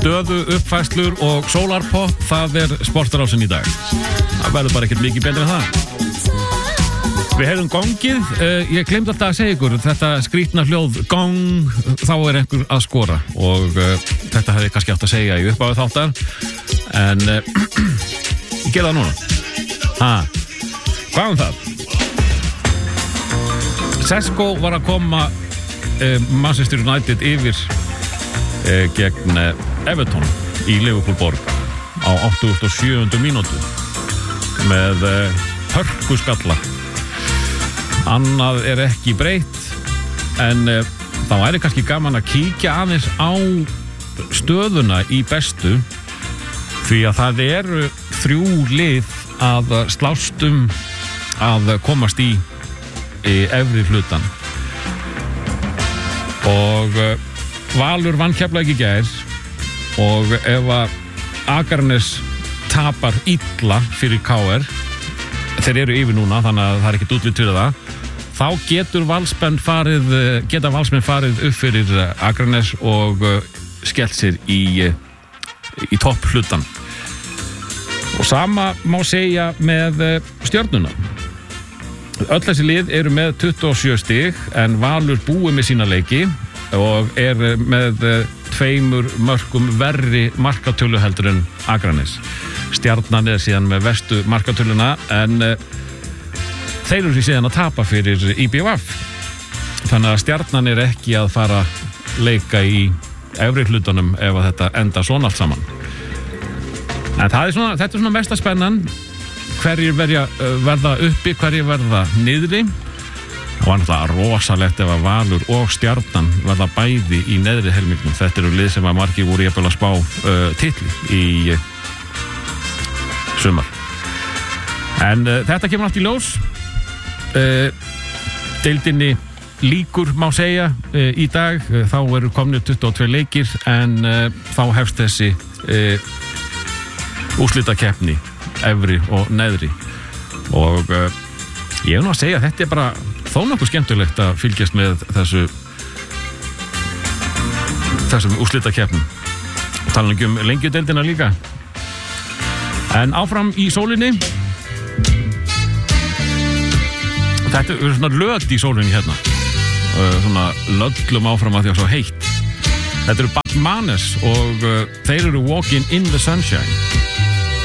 stöðu, uppfæslur og sólarpop, það sportarásin í dag. Það verður bara ekkert mikið betur en það. Við hefum gongið, ég glemdi alltaf að segja ykkur, þetta skrítna hljóð gong, þá einhver að skora og þetta hefði kannski átt að segja í uppáðu þáttar, en ég gera það núna. Hvað það? Sesko var að koma Manchester United yfir gegn Everton í Liverpool borg á 87. mínútu með hörkuskalla. Annað ekki breytt, en það væri kannski gaman að kíkja aðeins á stöðuna í bestu, því að það eru 3 lið að slást að komast í efri hlutan. Og Valur vann Keflavík í gær, og ef að Akranes tapar illa fyrir KR, þeir eru yfir núna, þannig að það ekkert útlit fyrir það, þá geta Valsmenn farið upp fyrir Akranes og skellt sér í topp hlutan. Og sama má segja með Stjörnuna. Öll þessi lið eru með 27 stig, en Valur búið með sína leiki og með 2 mörkum verri markatölu heldur en Akranes. Stjarnan síðan með verstu markatöluna, en þeir eru síðan að tapa fyrir IBVF. Þannig að Stjarnan ekki að fara leika í efri hlutunum ef að þetta enda svona allt saman. En þetta svona mesta spennan, hverjir verða uppi, hverjir verða niðri. Það var náttúrulega rosalegt ef að Valur og Stjarnan verða bæði í neðri helmingnum. Þetta eru lið sem að margir voru jafnvel að spá titli í sumar. En þetta kemur allt í ljós. Deildinni líkur má segja í dag. Þá eru komnir 22 leikir, en þá hefst þessi úrslitakeppni efri og neðri. Og ég nú að segja að þetta bara þó nokkuð skemmtilegt að fylgjast með þessum úrslitakeppnum. Tala ekki lengjudeildina líka. En áfram í sólinni. Þetta svona lögd í sólinni hérna. Svona löglum áfram að því að svo heitt. Þetta eru Batmanes og þeir eru Walking in the Sunshine.